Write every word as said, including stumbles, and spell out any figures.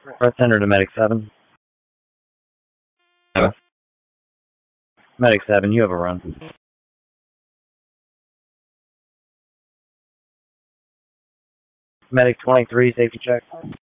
Press enter to Medic seven. Medic seven, you have a run. Medic twenty-three, safety check.